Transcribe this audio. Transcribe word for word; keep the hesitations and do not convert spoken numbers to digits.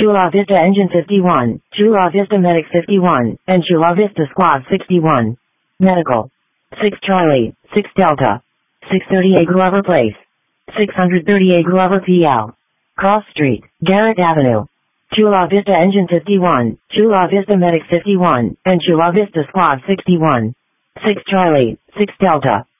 Chula Vista Engine fifty-one, Chula Vista Medic fifty-one, and Chula Vista Squad sixty-one. Medical. six Charlie, six Delta. six thirty-eight Glover Place. six thirty-eight Glover P L. Cross Street, Garrett Avenue. Chula Vista Engine fifty-one, Chula Vista Medic fifty-one, and Chula Vista Squad sixty-one. six Charlie, six Delta.